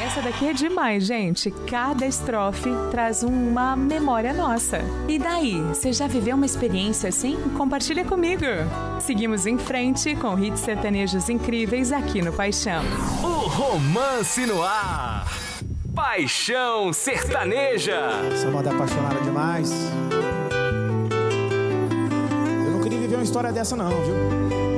Essa daqui é demais, gente. Cada estrofe traz uma memória nossa. E daí, você já viveu uma experiência assim? Compartilha comigo. Seguimos em frente com hits sertanejos incríveis aqui no Paixão. O romance no ar. Paixão Sertaneja. Essa moda é apaixonada demais. Eu não queria viver uma história dessa não, viu?